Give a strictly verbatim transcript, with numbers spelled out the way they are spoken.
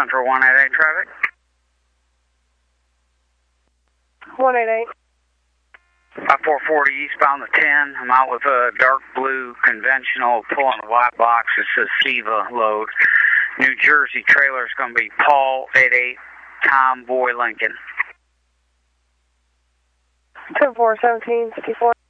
Central one eight eight traffic. one eight eight. five four forty eastbound the ten. I'm out with a dark blue conventional pulling a white box. It says SEVA load. New Jersey trailer is going to be Paul eight eight Tom Boy Lincoln. ten four seventeen fifty-four.